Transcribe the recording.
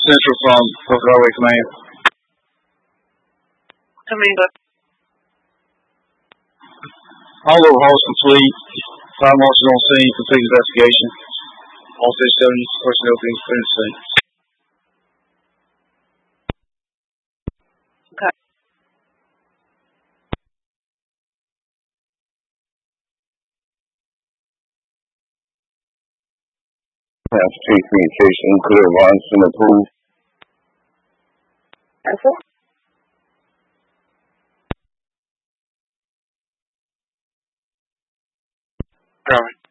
Central from Fort Railway Command. Commander. All overhauls complete. Fire marshal on scene, complete investigation. All fish personnel being put in scene. Okay. Transportation communication clear runs and approved. Answer. Copy.